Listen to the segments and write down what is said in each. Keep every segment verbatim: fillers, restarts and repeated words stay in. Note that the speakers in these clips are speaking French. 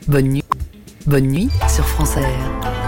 Bonne nuit. Bonne nuit sur France Air.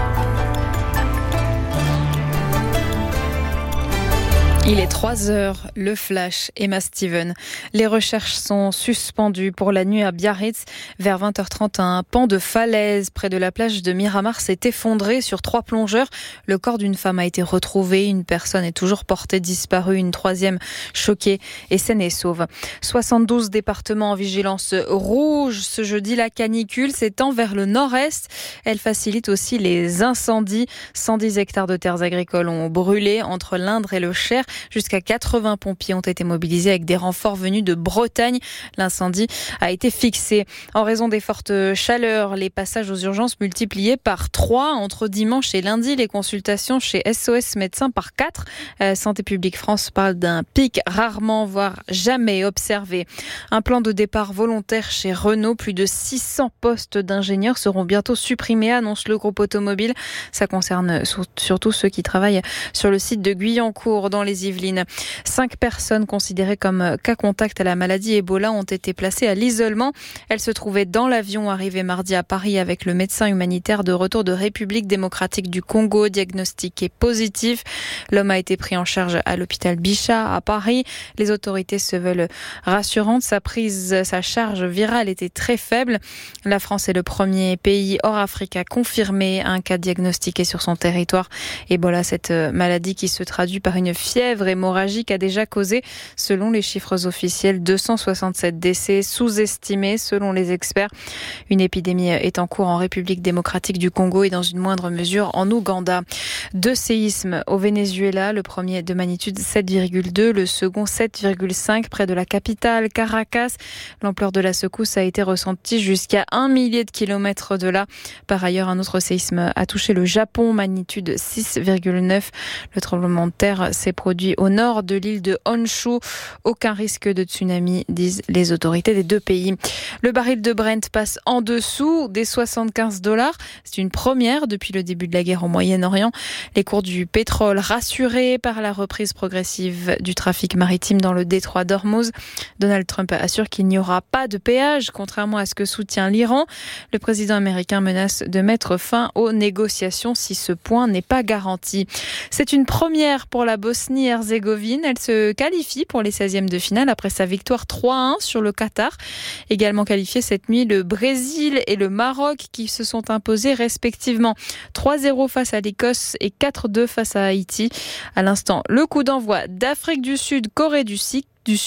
Il est trois heures, le flash, Emma Steven. Les recherches sont suspendues pour la nuit à Biarritz. Vers vingt heures trente, un pan de falaise près de la plage de Miramar s'est effondré sur trois plongeurs. Le corps d'une femme a été retrouvé. Une personne est toujours portée disparue. Une troisième choquée et saine et sauve. soixante-douze départements en vigilance rouge. Ce jeudi, la canicule s'étend vers le nord-est. Elle facilite aussi les incendies. cent dix hectares de terres agricoles ont brûlé entre l'Indre et le Cher. Jusqu'à quatre-vingts pompiers ont été mobilisés avec des renforts venus de Bretagne. L'incendie a été fixé. En raison des fortes chaleurs, les passages aux urgences multipliés par trois entre dimanche et lundi. Les consultations chez S O S Médecins par quatre. Euh, Santé publique France parle d'un pic rarement, voire jamais observé. Un plan de départ volontaire chez Renault. Plus de six cents postes d'ingénieurs seront bientôt supprimés, annonce le groupe automobile. Ça concerne surtout ceux qui travaillent sur le site de Guyancourt dans les Yvelines. Cinq personnes considérées comme cas contact à la maladie Ebola ont été placées à l'isolement. Elles se trouvaient dans l'avion arrivé mardi à Paris avec le médecin humanitaire de retour de République démocratique du Congo, diagnostiqué positif. L'homme a été pris en charge à l'hôpital Bichat à Paris. Les autorités se veulent rassurantes. Sa prise, sa charge virale était très faible. La France est le premier pays hors Afrique à confirmer un cas diagnostiqué sur son territoire. Ebola, cette maladie qui se traduit par une fièvre hémorragique, a déjà causé, selon les chiffres officiels, deux cent soixante-sept décès, sous-estimés selon les experts. Une épidémie est en cours en République démocratique du Congo et dans une moindre mesure en Ouganda. Deux séismes au Venezuela, le premier de magnitude sept virgule deux, le second sept virgule cinq près de la capitale, Caracas. L'ampleur de la secousse a été ressentie jusqu'à un millier de kilomètres de là. Par ailleurs, un autre séisme a touché le Japon, magnitude six virgule neuf. Le tremblement de terre s'est produit au nord de l'île de Honshu. Aucun risque de tsunami, disent les autorités des deux pays. Le baril de Brent passe en dessous des soixante-quinze dollars. C'est une première depuis le début de la guerre au Moyen-Orient. Les cours du pétrole rassurés par la reprise progressive du trafic maritime dans le détroit d'Ormuz. Donald Trump assure qu'il n'y aura pas de péage, contrairement à ce que soutient l'Iran. Le président américain menace de mettre fin aux négociations si ce point n'est pas garanti. C'est une première pour la Bosnie-Herzégovine. Elle se qualifie pour les seizièmes de finale après sa victoire trois à un sur le Qatar. Également qualifiés cette nuit le Brésil et le Maroc qui se sont imposés respectivement trois zéro face à l'Écosse et quatre deux face à Haïti. À l'instant, le coup d'envoi d'Afrique du Sud, Corée du Sud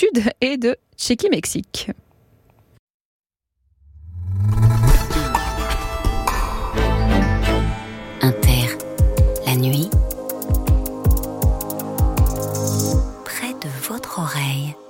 et de Tchéquie-Mexique. Inter, la nuit, près de votre oreille.